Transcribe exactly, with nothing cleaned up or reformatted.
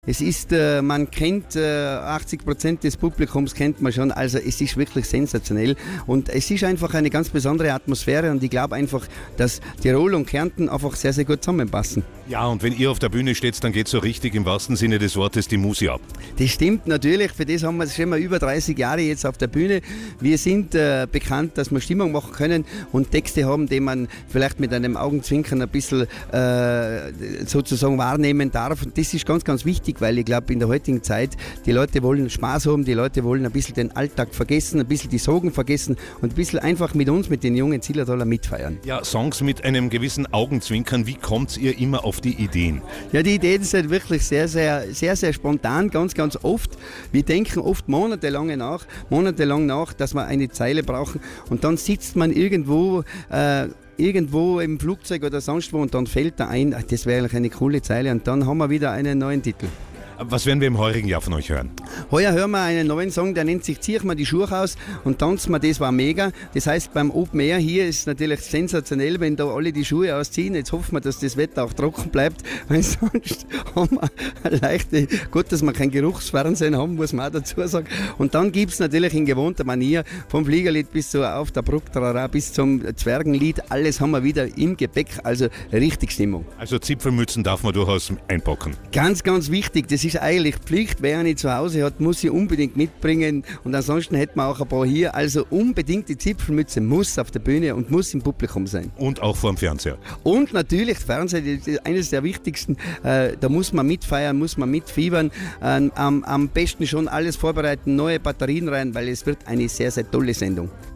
Es ist, äh, man kennt, äh, achtzig Prozent des Publikums kennt man schon, also es ist wirklich sensationell und es ist einfach eine ganz besondere Atmosphäre und ich glaube einfach, dass Tirol und Kärnten einfach sehr, sehr gut zusammenpassen. Ja, und wenn ihr auf der Bühne steht, dann geht so richtig im wahrsten Sinne des Wortes die Musi ab. Das stimmt natürlich, für das haben wir schon mal über dreißig Jahre jetzt auf der Bühne. Wir sind äh, bekannt, dass wir Stimmung machen können und Texte haben, die man vielleicht mit einem Augenzwinkern ein bisschen äh, sozusagen wahrnehmen darf und das ist ganz, ganz wichtig, weil ich glaube, in der heutigen Zeit, die Leute wollen Spaß haben, die Leute wollen ein bisschen den Alltag vergessen, ein bisschen die Sorgen vergessen und ein bisschen einfach mit uns, mit den jungen Zillertaler mitfeiern. Ja, Songs mit einem gewissen Augenzwinkern, wie kommt ihr immer auf die Ideen? Ja, die Ideen sind wirklich sehr, sehr, sehr, sehr spontan, ganz, ganz oft. Wir denken oft monatelang nach, monatelang nach, dass wir eine Zeile brauchen und dann sitzt man irgendwo äh, irgendwo im Flugzeug oder sonst wo und dann fällt da ein, ach, das wäre eigentlich eine coole Zeile und dann haben wir wieder einen neuen Titel. Was werden wir im heurigen Jahr von euch hören? Heuer hören wir einen neuen Song, der nennt sich Zieh mir die Schuhe aus und tanzen wir, das war mega. Das heißt, beim Open Air hier ist es natürlich sensationell, wenn da alle die Schuhe ausziehen. Jetzt hoffen wir, dass das Wetter auch trocken bleibt, weil sonst haben wir eine leichte, gut, dass wir kein Geruchsfernsehen haben, muss man auch dazu sagen. Und dann gibt es natürlich in gewohnter Manier, vom Fliegerlied bis zu Auf der Bruck bis zum Zwergenlied, alles haben wir wieder im Gepäck, also richtig Stimmung. Also Zipfelmützen darf man durchaus einpacken. Ganz, ganz wichtig, das ist eigentlich Pflicht, wer eine zu Hause hat, muss sie unbedingt mitbringen und ansonsten hätten wir auch ein paar hier, also unbedingt die Zipfelmütze muss auf der Bühne und muss im Publikum sein. Und auch vor dem Fernseher. Und natürlich, Fernseher ist eines der wichtigsten, äh, da muss man mitfeiern, muss man mitfiebern, äh, am, am besten schon alles vorbereiten, neue Batterien rein, weil es wird eine sehr, sehr tolle Sendung.